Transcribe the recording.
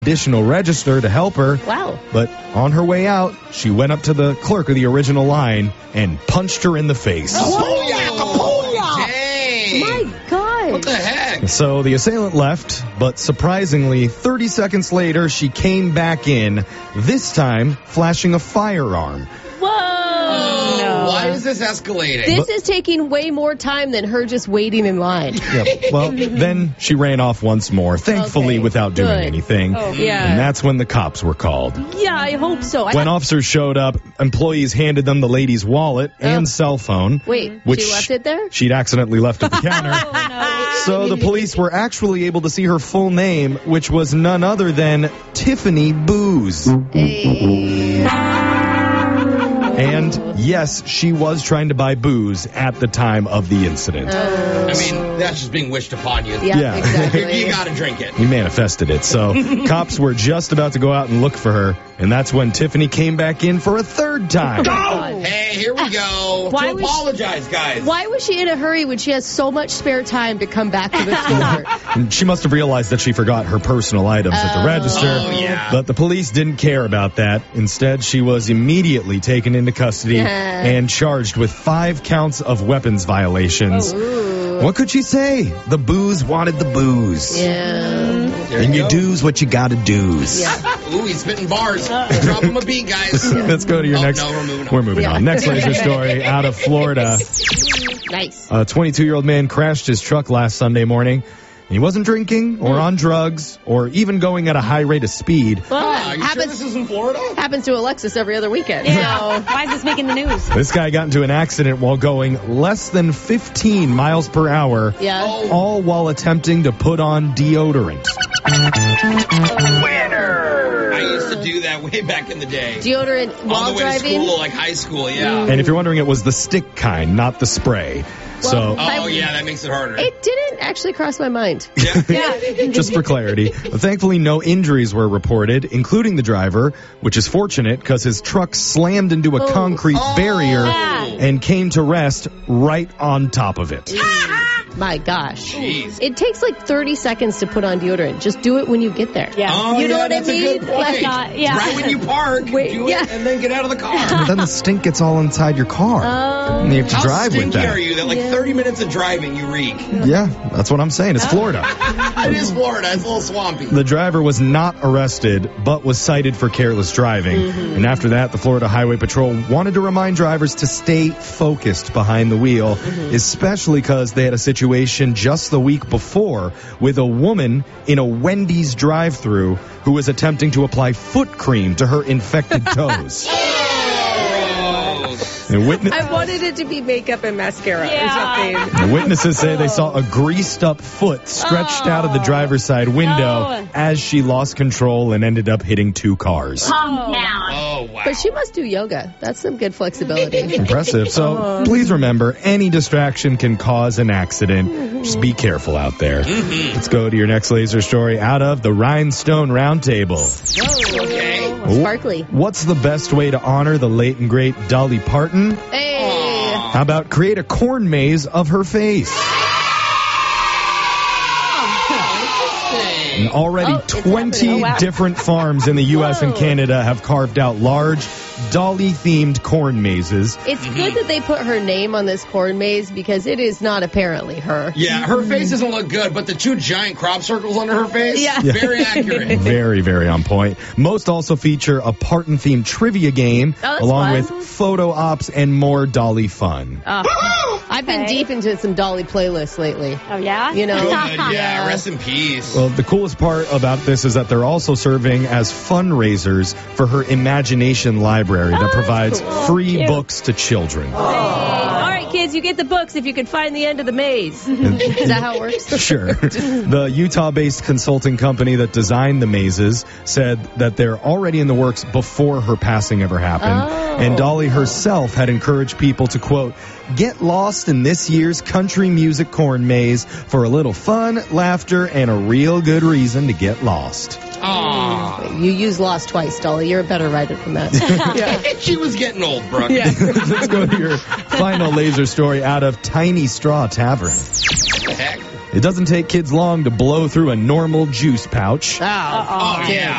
additional register to help her. Wow. But on her way out, she went up to the clerk of the original line and punched her in the face. Dang. My God. What the heck? So the assailant left, but surprisingly, 30 seconds later, she came back in, this time flashing a firearm. Whoa. Why is this escalating? This is taking way more time than her just waiting in line. Yep. Well, then she ran off once more, thankfully Okay, without doing good. anything. Oh, yeah. And that's when the cops were called. Yeah, I hope so. When officers showed up, employees handed them the lady's wallet and cell phone. Wait, which she left it there? She'd accidentally left at the counter. So the police were actually able to see her full name, which was none other than Tiffany Booz. Hey. And yes, she was trying to buy booze at the time of the incident. I mean, that's just being wished upon you. Yeah. Exactly. You gotta drink it. He manifested it. So cops were just about to go out and look for her, and that's when Tiffany came back in for a third time. Hey, here we go. Why to was apologize, guys. Why was she in a hurry when she has so much spare time to come back to the store? And she must have realized that she forgot her personal items at the register. Oh, yeah. But the police didn't care about that. Instead, she was immediately taken into custody and charged with 5 counts of weapons violations. What could she say? The booze wanted the booze. Yeah. And you do's what you gotta do's. Ooh, he's spitting bars. Drop him a beat, guys. Let's go to your next. No, we're moving on. We're moving on. Next laser story out of Florida. Nice. A 22-year-old man crashed his truck last Sunday morning. He wasn't drinking or on drugs or even going at a high rate of speed. Well, Are you sure this is in Florida? happens to Alexis every other weekend. Yeah. So. Why is this making the news? This guy got into an accident while going less than 15 miles per hour, Yeah. all while attempting to put on deodorant. I used to do that way back in the day. Deodorant while On the way driving? to school, like high school, yeah. And if you're wondering, it was the stick kind, not the spray. So, Oh, yeah, that makes it harder. It didn't actually cross my mind. just for clarity, thankfully no injuries were reported, including the driver, which is fortunate because his truck slammed into a concrete barrier and came to rest right on top of it. My gosh. Jeez. It takes like 30 seconds to put on deodorant. Just do it when you get there. Yeah. Oh, You know yeah, what I that's a mean? good point. Like, Right when you park, Wait, do yeah. it, and then get out of the car. But then the stink gets all inside your car. And you have to How drive with stinky that. are you that, like, 30 minutes of driving, you reek? Yeah, that's what I'm saying. It's Florida. It is Florida. It's a little swampy. The driver was not arrested, but was cited for careless driving. And after that, the Florida Highway Patrol wanted to remind drivers to stay focused behind the wheel, especially because they had a situation just the week before with a woman in a Wendy's drive-thru who was attempting to apply foot cream to her infected toes. And I wanted it to be makeup and mascara or something. witnesses say they saw a greased-up foot stretched out of the driver's side window as she lost control and ended up hitting 2 cars. Calm down. Oh, wow. But she must do yoga. That's some good flexibility. Impressive. So please remember, any distraction can cause an accident. Just be careful out there. Let's go to your next laser story out of the Rhinestone Roundtable. Okay. Sparkly. What's the best way to honor the late and great Dolly Parton? Hey. How about create a corn maze of her face? And already it's 20 happening. different farms in the U.S. and Canada have carved out large Dolly-themed corn mazes. It's good that they put her name on this corn maze because it is not apparently her. Yeah, her face doesn't look good, but the 2 giant crop circles under her face, very accurate. Very, very on point. Most also feature a Parton-themed trivia game, that's along fun. with photo ops and more Dolly fun. I've been deep into some Dolly playlists lately. Oh, yeah? You know? Good, yeah, rest in peace. Well, the coolest part about this is that they're also serving as fundraisers for her Imagination Library that provides free books to children. All right, kids, you get the books if you can find the end of the maze. Is that how it works? Sure. The Utah-based consulting company that designed the mazes said that they're already in the works before her passing ever happened. And Dolly herself had encouraged people to, quote, get lost in this year's country music corn maze for a little fun, laughter, and a real good reason to get lost. Aww. You use Lost twice, Dolly. You're a better writer than that. She was getting old, Brooke. Let's go to your final laser story out of Tiny Straw Tavern. What the heck? It doesn't take kids long to blow through a normal juice pouch. Oh, yeah.